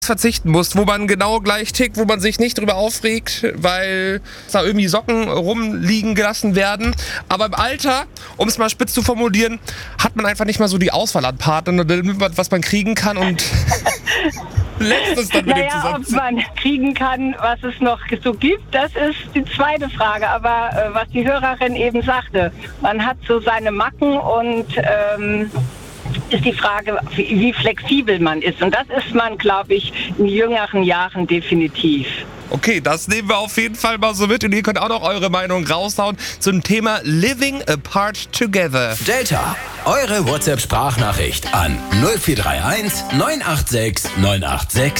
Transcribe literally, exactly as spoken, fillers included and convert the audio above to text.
verzichten muss, wo man genau gleich tickt, wo man sich nicht drüber aufregt, weil da irgendwie Socken rumliegen gelassen werden. Aber im Alter, um es mal spitz zu formulieren, hat man einfach nicht mal so die Auswahl an Partnern, was man kriegen kann und lässt es dann mit naja, dem zusammen. ob man kriegen kann, was es noch so gibt, das ist die zweite Frage. Aber äh, was die Hörerin eben sagte, man hat so seine Macken und ähm, ist die Frage, wie, wie flexibel man ist. Und das ist man, glaube ich, in jüngeren Jahren definitiv. Okay, das nehmen wir auf jeden Fall mal so mit und ihr könnt auch noch eure Meinung raushauen zum Thema Living Apart Together. Delta, eure WhatsApp-Sprachnachricht an null vier drei eins neun acht sechs neun acht sechs